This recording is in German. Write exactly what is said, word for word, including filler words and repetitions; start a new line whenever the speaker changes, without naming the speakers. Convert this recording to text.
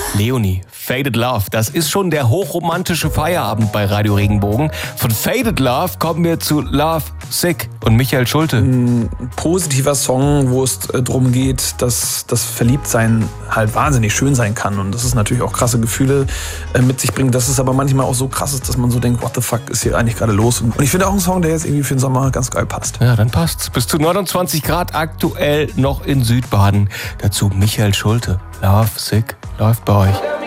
Leonie, Faded Love, das ist schon der hochromantische Feierabend bei Radio Regenbogen. Von Faded Love kommen wir zu Love Sick und Michael Schulte.
Ein positiver Song, wo es darum geht, dass das Verliebtsein halt wahnsinnig schön sein kann und dass es natürlich auch krasse Gefühle mit sich bringt, dass es aber manchmal auch so krass ist, dass man so denkt, what the fuck ist hier eigentlich gerade los? Und ich finde auch einen Song, der jetzt irgendwie für den Sommer ganz geil passt.
Ja, dann passt's. Bis zu neunundzwanzig Grad aktuell noch in Südbaden. Dazu Michael Schulte. Love Sick läuft bei euch.